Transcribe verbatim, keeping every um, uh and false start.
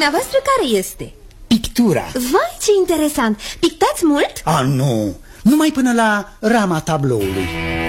dumneavoastră care este? Pictura. Vai, ce interesant! Pictați mult? A, nu, numai până la rama tabloului.